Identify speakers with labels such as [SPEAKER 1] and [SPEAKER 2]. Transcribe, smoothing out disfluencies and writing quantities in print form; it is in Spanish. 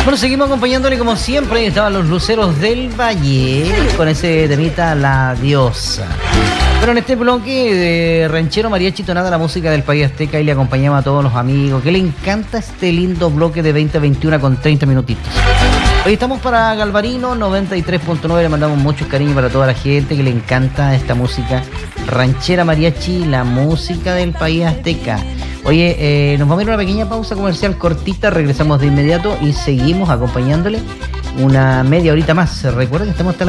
[SPEAKER 1] Bueno, seguimos acompañándole como siempre. Ahí estaban los Luceros del Valle con ese temita La Diosa. Pero en este bloque de ranchero, mariachi, tonada, la música del país azteca, y le acompañamos a todos los amigos que le encanta este lindo bloque de 20 a 21 con 30 minutitos. Hoy estamos para Galvarino 93.9, le mandamos muchos cariños para toda la gente que le encanta esta música ranchera, mariachi, la música del país azteca. Oye, nos vamos a ir a una pequeña pausa comercial cortita, regresamos de inmediato y seguimos acompañándole una media horita más. Recuerden que estamos hasta